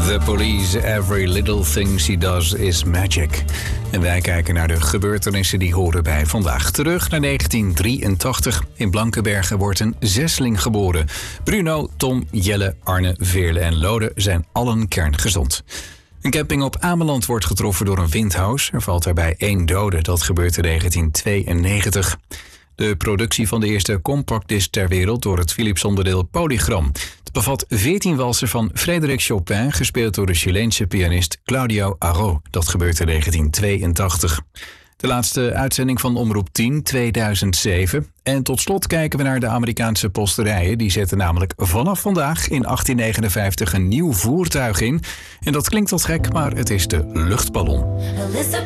The Police, every little thing she does is magic. En wij kijken naar de gebeurtenissen die horen bij vandaag. Terug naar 1983. In Blankenbergen wordt een zesling geboren. Bruno, Tom, Jelle, Arne, Veerle en Lode zijn allen kerngezond. Een camping op Ameland wordt getroffen door een windhoos. Er valt daarbij 1 dode. Dat gebeurt in 1992. De productie van de eerste compactdisc ter wereld door het Philips-onderdeel Polygram. Het bevat 14 walsen van Frédéric Chopin, gespeeld door de Chileense pianist Claudio Arro. Dat gebeurt in 1982. De laatste uitzending van Omroep 10, 2007. En tot slot kijken we naar de Amerikaanse posterijen. Die zetten namelijk vanaf vandaag in 1859 een nieuw voertuig in. En dat klinkt wat gek, maar het is de luchtballon.